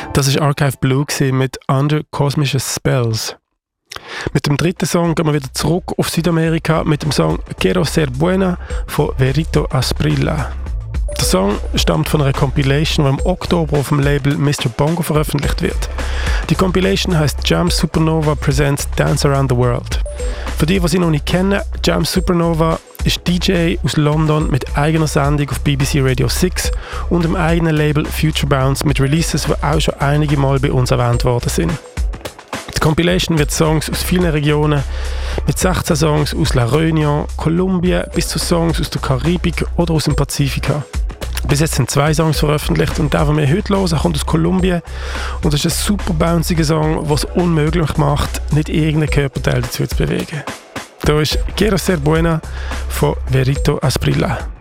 Das war Archive Blue mit Under Cosmische Spells. Mit dem dritten Song gehen wir wieder zurück auf Südamerika mit dem Song Quiero Ser Buena von Verito Asprilla. Der Song stammt von einer Compilation, die im Oktober auf dem Label Mr. Bongo veröffentlicht wird. Die Compilation heißt Jam Supernova Presents Dance Around the World. Für die sie noch nicht kennen, Jam Supernova ist DJ aus London mit eigener Sendung auf BBC Radio 6 und dem eigenen Label Future Bounce mit Releases, die auch schon einige Mal bei uns erwähnt worden sind. Die Compilation wird Songs aus vielen Regionen, mit 16 Songs aus La Réunion, Kolumbien bis zu Songs aus der Karibik oder aus dem Pazifika. Bis jetzt sind 2 Songs veröffentlicht und der, den wir heute hören, kommt aus Kolumbien und das ist ein super bounciger Song, der es unmöglich macht, nicht irgendeinen Körperteil dazu zu bewegen. Da ist Quiero Ser Buena von Verito Asprilla.